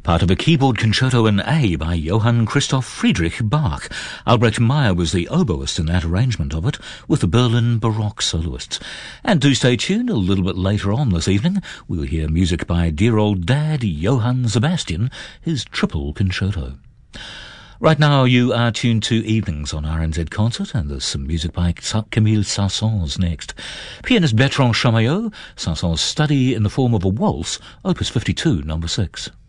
part of a keyboard concerto in A by Johann Christoph Friedrich Bach. Albrecht Meyer was the oboist in that arrangement of it, with the Berlin Baroque soloists. And do stay tuned, a little bit later on this evening, we'll hear music by dear old dad Johann Sebastian, his triple concerto. Right now you are tuned to Evenings on RNZ Concert, and there's some music by Camille Saint-Saëns next. Pianist Bertrand Chamayot, Saint-Saëns' study in the form of a waltz, opus 52, number 6.